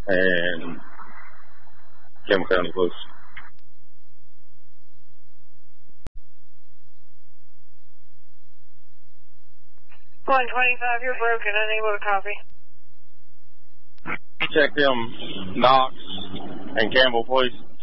and Campbell County Police. 125, you're broken. Unable to copy. Check them Knox and Campbell, please.